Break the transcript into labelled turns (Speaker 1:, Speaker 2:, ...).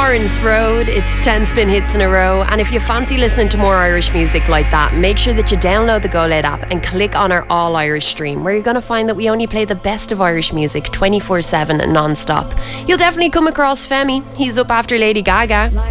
Speaker 1: Lawrence Road. It's 10 spin hits in a row. And if you fancy listening to more Irish music like that, make sure that you download the Go Loud app and click on our All Irish stream, where you're going to find that we only play the best of Irish music 24/7 non-stop. You'll definitely come across Femi. He's up after Lady Gaga.